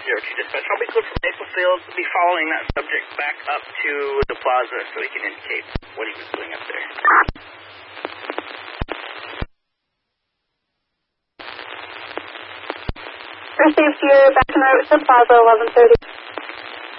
Dispatch. I'll be clear from Maplefield. We'll be following that subject back up to the plaza so he can indicate what he was doing up there. Received, you're back in the route to the plaza, 11:30.